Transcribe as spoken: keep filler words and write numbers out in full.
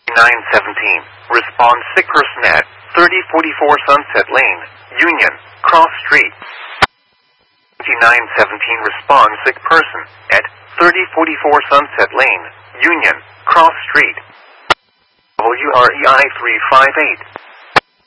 nine seventeen. Respond sick person at thirty forty-four Sunset Lane, Union, Cross Street. nine seventeen. Respond sick person at thirty forty-four Sunset Lane, Union, Cross Street. W R E I three five eight.